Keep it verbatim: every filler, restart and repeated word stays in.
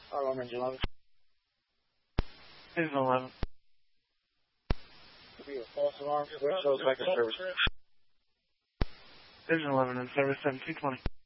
Alarm engine eleven. Engine eleven. Be a false alarm, switch those back to service. Engine eleven in service seventeen twenty.